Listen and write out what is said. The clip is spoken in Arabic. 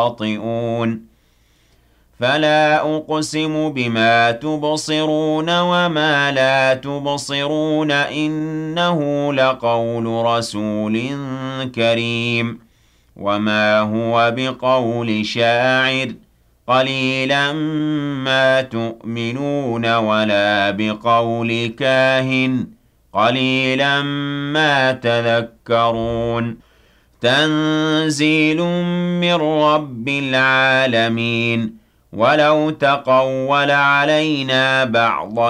خاطئون فلا أقسم بما تبصرون وما لا تبصرون إنه لقول رسول كريم وما هو بقول شاعر قليلا ما تؤمنون ولا بقول كاهن قليلا ما تذكرون تنزيل من رب العالمين ولو تقول علينا بعض